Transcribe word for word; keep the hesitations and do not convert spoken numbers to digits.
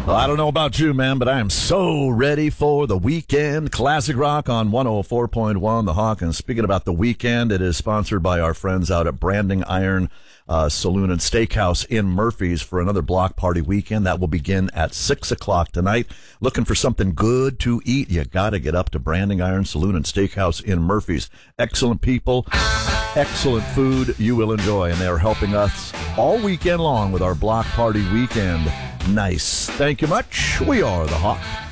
Well, I don't know about you, man, but I am so ready for the weekend. Classic Rock on one oh four point one, The Hawk. And speaking about the weekend, it is sponsored by our friends out at Branding Iron uh, Saloon and Steakhouse in Murphy's for another block party weekend. That will begin at six o'clock tonight. Looking for something good to eat? You got to get up to Branding Iron Saloon and Steakhouse in Murphy's. Excellent people, excellent food you will enjoy, and they are helping us all weekend long with our block party weekend. Nice. Thank you much. We are The Hawk.